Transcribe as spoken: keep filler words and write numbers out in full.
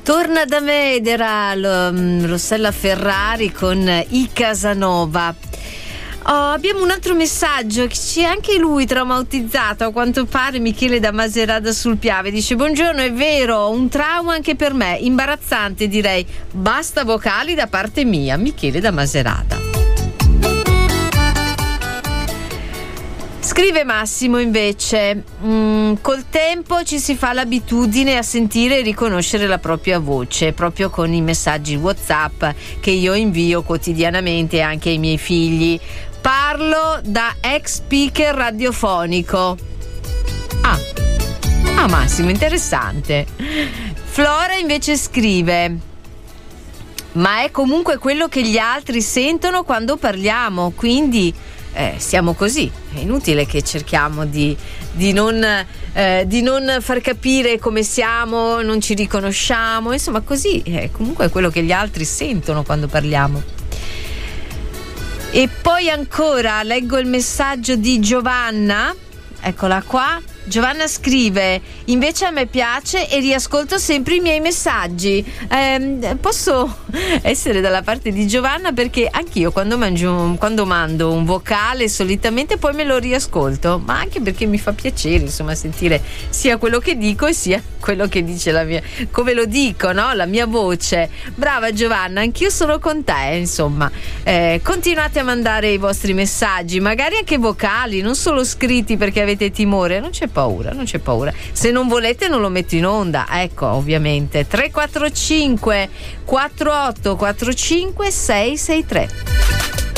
Torna da me ed era lo, Rossella Ferrari con I Casanova. Oh, abbiamo un altro messaggio che c'è anche lui traumatizzato a quanto pare. Michele da Maserata sul Piave dice: buongiorno, è vero, un trauma anche per me, imbarazzante direi, basta vocali da parte mia. Michele da Maserata. Scrive Massimo invece: mm, col tempo ci si fa l'abitudine a sentire e riconoscere la propria voce, proprio con i messaggi WhatsApp che io invio quotidianamente anche ai miei figli. Parlo da ex speaker radiofonico. Ah, ah Massimo, interessante. Flora invece scrive: ma è comunque quello che gli altri sentono quando parliamo, quindi Eh, siamo così, è inutile che cerchiamo di, di, non, eh, di non far capire come siamo, non ci riconosciamo, insomma così è comunque quello che gli altri sentono quando parliamo. E poi ancora leggo il messaggio di Giovanna, eccola qua. Giovanna scrive: invece a me piace e riascolto sempre i miei messaggi. Eh, posso essere dalla parte di Giovanna, perché anch'io quando, mangio, quando mando un vocale solitamente poi me lo riascolto, ma anche perché mi fa piacere insomma sentire sia quello che dico e sia quello che dice la mia, come lo dico, no? La mia voce. Brava Giovanna, anch'io sono con te, insomma. Eh, continuate a mandare i vostri messaggi, magari anche vocali, non solo scritti perché avete timore, non c'è paura, non c'è paura. Se non volete non lo metto in onda, ecco, ovviamente. Tre quattro cinque quattro otto quattro cinque sei sei tre.